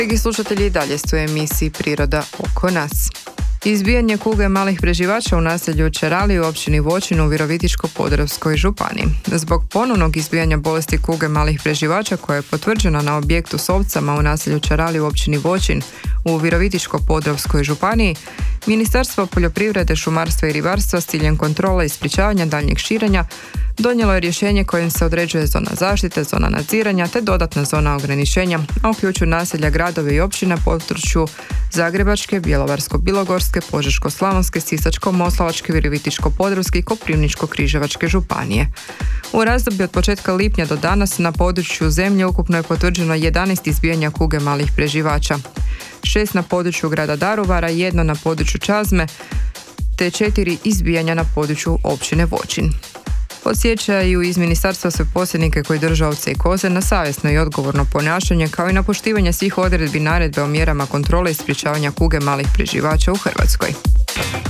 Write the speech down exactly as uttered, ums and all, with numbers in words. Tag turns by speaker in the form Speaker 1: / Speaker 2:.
Speaker 1: Dragi slušatelji, i dalje ste u emisiji Priroda oko nas. Izbijanje kuge malih preživača u naselju Čerali u općini Voćin u Virovitičko-podravskoj županiji. Zbog ponovnog izbijanja bolesti kuge malih preživača koja je potvrđena na objektu s ovcama u naselju Čerali u općini Voćin u Virovitičko-podravskoj županiji, Ministarstvo poljoprivrede, šumarstva i ribarstva s ciljem kontrole i sprječavanja daljnjeg širenja donijelo je rješenje kojim se određuje zona zaštite, zona nadziranja te dodatna zona ograničenja, a uključuju naselja, gradove i općine na području Zagrebačke, Bjelovarsko-bilogorske, Požeško-slavonske, Sisačko-moslavačke, Virovitičko-podravske i Koprivničko-križevačke županije. U razdoblju od početka lipnja do danas na području zemlje ukupno je potvrđeno jedanaest izbijanja kuge malih preživača, šest na području grada Daruvara, jedno na području Čazme te četiri izbijanja na području općine Voćin. Podsjećaju iz ministarstva sve posjednike koji drže ovce i koze na savjesno i odgovorno ponašanje kao i na poštivanje svih odredbi naredbe o mjerama kontrole i sprječavanja kuge malih preživača u Hrvatskoj.